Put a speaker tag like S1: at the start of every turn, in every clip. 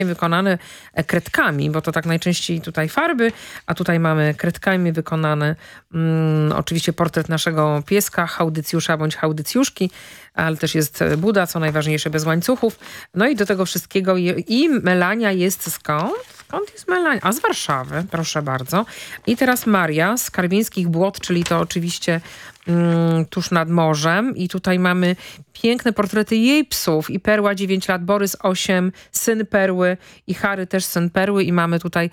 S1: wykonane kredkami, bo to tak najczęściej tutaj farby, a tutaj mamy kredkami wykonane oczywiście portret naszego pieska, chaudycjusza bądź chaudycjuszki, ale też jest Buda, co najważniejsze, bez łańcuchów. No i do tego wszystkiego i Melania jest skąd? Skąd jest Melania? A z Warszawy, proszę bardzo. I teraz Maria z Karwieńskich Błot, czyli to oczywiście tuż nad morzem. I tutaj mamy piękne portrety jej psów. I Perła 9 lat, Borys 8, syn Perły i Harry też syn Perły. I mamy tutaj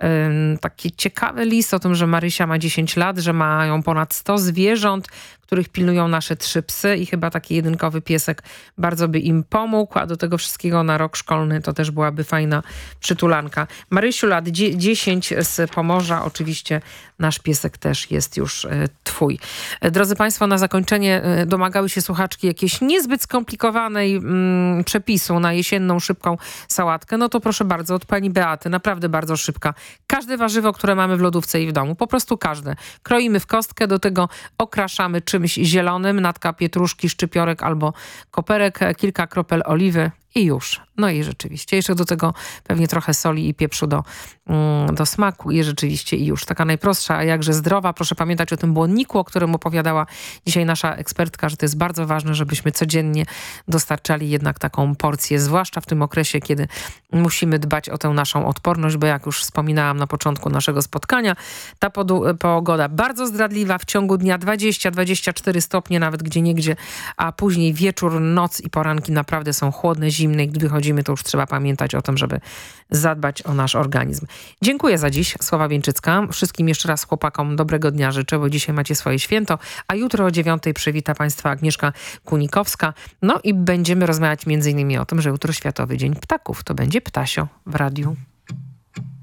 S1: taki ciekawy list o tym, że Marysia ma 10 lat, że mają ponad 100 zwierząt, których pilnują nasze 3 psy i chyba taki jedynkowy piesek bardzo by im pomógł, a do tego wszystkiego na rok szkolny to też byłaby fajna przytulanka. Marysiu, lat 10 z Pomorza, oczywiście nasz piesek też jest już twój. Drodzy Państwo, na zakończenie domagały się słuchaczki jakiejś niezbyt skomplikowanej przepisu na jesienną, szybką sałatkę. No to proszę bardzo, od pani Beaty, naprawdę bardzo szybka. Każde warzywo, które mamy w lodówce i w domu, po prostu każde. Kroimy w kostkę, do tego okraszamy czymś zielonym, natka pietruszki, szczypiorek albo koperek, kilka kropel oliwy i już. No i rzeczywiście. Jeszcze do tego pewnie trochę soli i pieprzu do smaku i rzeczywiście i już. Taka najprostsza, a jakże zdrowa. Proszę pamiętać o tym błonniku, o którym opowiadała dzisiaj nasza ekspertka, że to jest bardzo ważne, żebyśmy codziennie dostarczali jednak taką porcję, zwłaszcza w tym okresie, kiedy musimy dbać o tę naszą odporność, bo jak już wspominałam na początku naszego spotkania, ta pogoda bardzo zdradliwa, w ciągu dnia 20-24 stopnie, nawet gdzieniegdzie, a później wieczór, noc i poranki naprawdę są chłodne, zimne i gdy wychodzimy, to już trzeba pamiętać o tym, żeby zadbać o nasz organizm. Dziękuję za dziś. Sława Wieńczycka. Wszystkim jeszcze raz chłopakom dobrego dnia życzę, bo dzisiaj macie swoje święto, a jutro o 9 przywita Państwa Agnieszka Kunikowska. No i będziemy rozmawiać m.in. o tym, że jutro Światowy Dzień Ptaków. To będzie Ptasio w radiu.